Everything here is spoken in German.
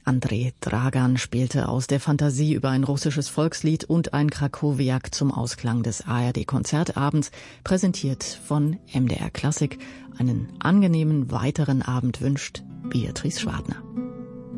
Andrei Dragan spielte aus der Fantasie über ein russisches Volkslied und ein Krakowiak zum Ausklang des ARD-Konzertabends, präsentiert von MDR Klassik. Einen angenehmen weiteren Abend wünscht Beatrice Schwadner.